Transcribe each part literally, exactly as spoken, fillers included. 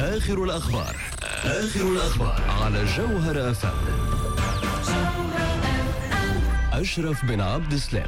آخر الأخبار آخر الأخبار على جوهر أف أم. أشرف بن عبد السلام.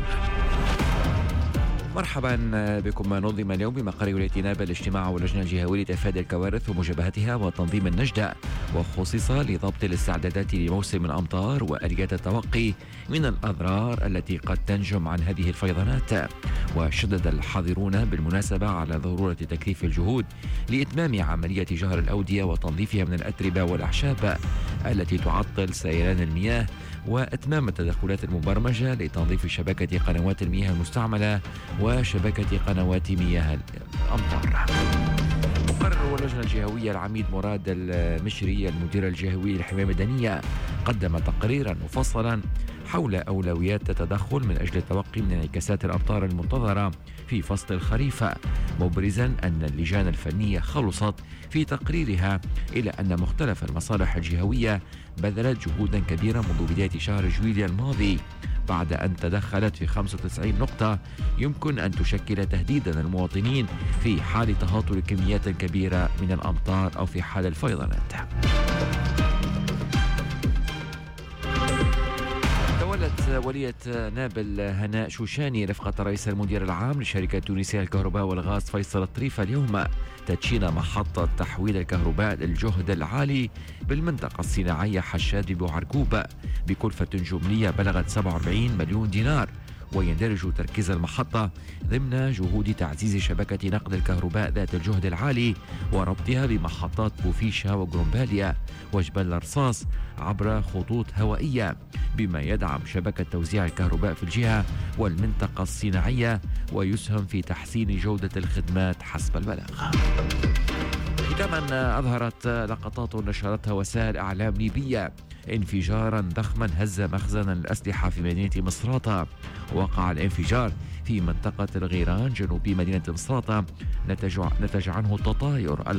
مرحبا بكم. نظم اليوم بمقر ولاية نابل الاجتماع واللجنة الجهوية لتفادي الكوارث ومجابهتها وتنظيم النجدة، وخصص لضبط الاستعدادات لموسم الأمطار وآليات التوقي من الأضرار التي قد تنجم عن هذه الفيضانات. وشدد الحاضرون بالمناسبة على ضرورة تكثيف الجهود لإتمام عملية جهر الأودية وتنظيفها من الأتربة والأعشاب التي تعطل سيلان المياه، وإتمام التدخلات المبرمجة لتنظيف شبكة قنوات المياه المستعملة وشبكة قنوات مياه الأمطار. مقرر واللجنة الجهوية العميد مراد المشري المدير الجهوي للحماية المدنية قدم تقريرا مفصلا حول أولويات التدخل من أجل التوقي من انعكاسات الأمطار المنتظرة في فصل الخريف، مبرزا أن اللجان الفنية خلصت في تقريرها إلى أن مختلف المصالح الجهوية بذلت جهودا كبيرة منذ بداية شهر جويليا الماضي، بعد أن تدخلت في خمسة وتسعين نقطة يمكن أن تشكل تهديدا للمواطنين في حال تهاطل كميات كبيرة من الأمطار أو في حال الفيضانات. تولت ولية نابل هناء شوشاني رفقة رئيس المدير العام لشركة تونسية للكهرباء والغاز فيصل الطريفة اليوم تدشين محطة تحويل الكهرباء للجهد العالي بالمنطقة الصناعية حشاد بوعرقوب بكلفة جملية بلغت سبعة وأربعين مليون دينار، ويندرج تركيز المحطة ضمن جهود تعزيز شبكة نقل الكهرباء ذات الجهد العالي وربطها بمحطات بوفيشا وغرومباليا وجبل الرصاص عبر خطوط هوائية، بما يدعم شبكة توزيع الكهرباء في الجهة والمنطقة الصناعية ويسهم في تحسين جودة الخدمات حسب البلاغ. ختاما، أظهرت لقطات نشرتها وسائل إعلام ليبية انفجارا ضخما هز مخزنا الأسلحة في مدينة مصراتة. وقع الانفجار في منطقة الغيران جنوب مدينة مصراتة نتج نتج عنه تطاير